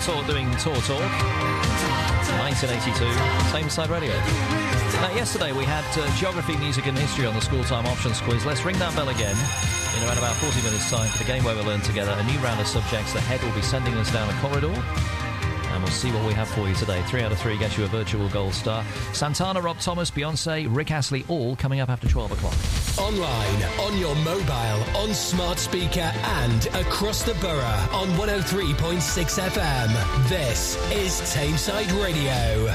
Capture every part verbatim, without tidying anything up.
Talk doing Tour Talk. nineteen eighty-two, Tameside Radio. Now, yesterday we had uh, geography, music and history on the School Time Options quiz. Let's ring that bell again in around about forty minutes' time for the game where we'll learn together a new round of subjects. The head will be sending us down a corridor, and we'll see what we have for you today. Three out of three gets you a virtual gold star. Santana, Rob Thomas, Beyonce, Rick Astley, all coming up after twelve o'clock. Online, on your mobile, on smart speaker and across the borough on one oh three point six F M. This is Tameside Radio.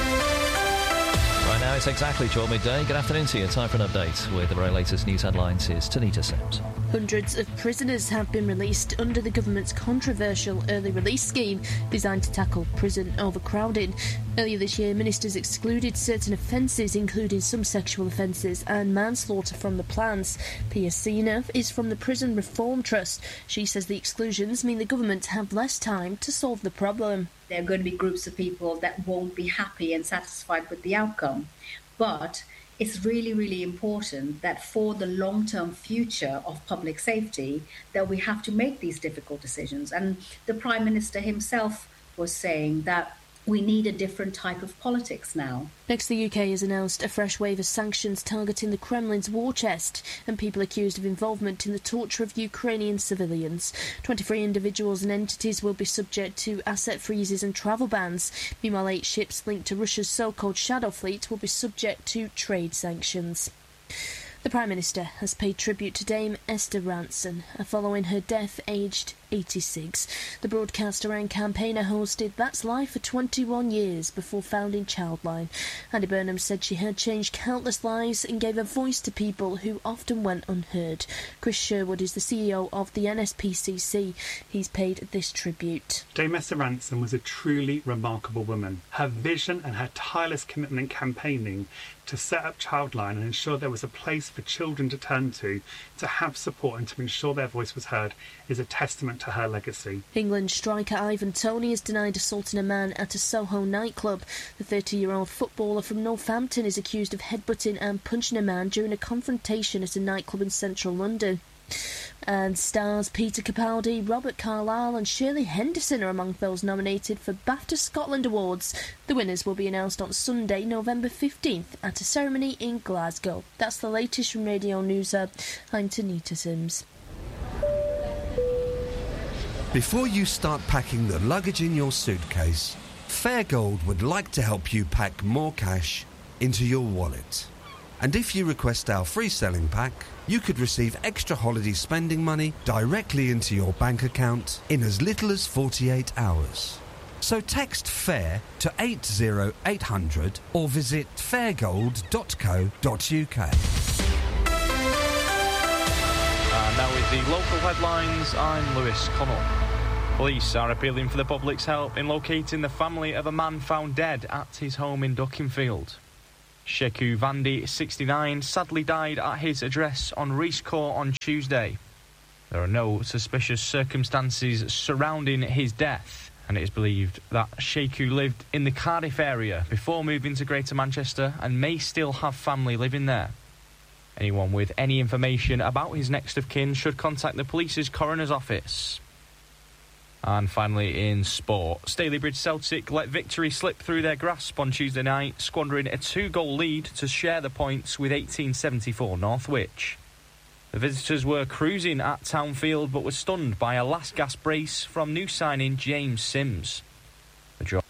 Right now it's exactly twelve midday. Good afternoon to you. Time for an update with the very latest news headlines. Here's Tanita Sims. Hundreds of prisoners have been released under the government's controversial early release scheme designed to tackle prison overcrowding. Earlier this year, ministers excluded certain offences, including some sexual offences and manslaughter from the plans. Pia Sina is from the Prison Reform Trust. She says the exclusions mean the government have less time to solve the problem. There are going to be groups of people that won't be happy and satisfied with the outcome. But it's really, really important that for the long-term future of public safety, that we have to make these difficult decisions. And the Prime Minister himself was saying that we need a different type of politics now. Next, the U K has announced a fresh wave of sanctions targeting the Kremlin's war chest and people accused of involvement in the torture of Ukrainian civilians. twenty-three individuals and entities will be subject to asset freezes and travel bans. Meanwhile, eight ships linked to Russia's so-called shadow fleet will be subject to trade sanctions. The Prime Minister has paid tribute to Dame Esther Rantzen following her death, aged eighty-six. The broadcaster and campaigner hosted That's Life for twenty-one years before founding Childline. Andy Burnham said she had changed countless lives and gave a voice to people who often went unheard. Chris Sherwood is the C E O of the N S P C C. He's paid this tribute. Dame Esther Rantzen was a truly remarkable woman. Her vision and her tireless commitment campaigning to set up Childline and ensure there was a place for children to turn to, to have support and to ensure their voice was heard, is a testament to her legacy. England striker Ivan Toney is denied assaulting a man at a Soho nightclub. The thirty-year-old footballer from Northampton is accused of headbutting and punching a man during a confrontation at a nightclub in central London. And stars Peter Capaldi, Robert Carlyle and Shirley Henderson are among those nominated for BAFTA Scotland Awards. The winners will be announced on Sunday, November fifteenth at a ceremony in Glasgow. That's the latest from Radio News Hub. I'm Tanita Sims. Before you start packing the luggage in your suitcase, Fairgold would like to help you pack more cash into your wallet. And if you request our free selling pack, you could receive extra holiday spending money directly into your bank account in as little as forty-eight hours. So text FAIR to eight zero eight hundred or visit fairgold dot co dot uk. And now with the local headlines, I'm Lewis Connell. Police are appealing for the public's help in locating the family of a man found dead at his home in Duckinfield. Sheku Vandi, sixty-nine, sadly died at his address on Rees Court on Tuesday. There are no suspicious circumstances surrounding his death, and it is believed that Sheku lived in the Cardiff area before moving to Greater Manchester and may still have family living there. Anyone with any information about his next of kin should contact the police's coroner's office. And finally in sport, Stalybridge Celtic let victory slip through their grasp on Tuesday night, squandering a two-goal lead to share the points with eighteen seventy-four Northwich. The visitors were cruising at Townfield but were stunned by a last-gasp brace from new signing James Sims. The draw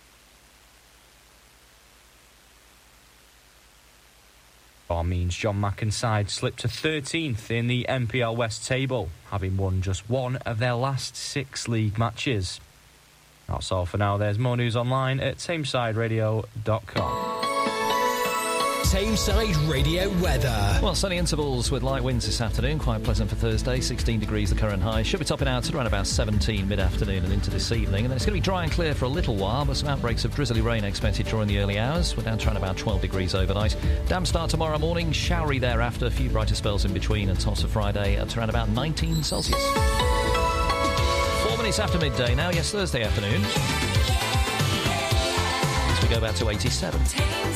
means John Macken's side slipped to thirteenth in the M P L West table, having won just one of their last six league matches. That's all for now. There's more news online at tameside radio dot com. Tameside Radio weather. Well, sunny intervals with light winds this afternoon. Quite pleasant for Thursday. sixteen degrees the current high. Should be topping out at around about seventeen mid-afternoon and into this evening. And then it's going to be dry and clear for a little while, but some outbreaks of drizzly rain expected during the early hours. We're down to around about twelve degrees overnight. Damp start tomorrow morning. Showery thereafter. A few brighter spells in between. And toss of Friday up to around about nineteen Celsius. Four minutes after midday now. Yes, Thursday afternoon. As we go back to eighty-seven.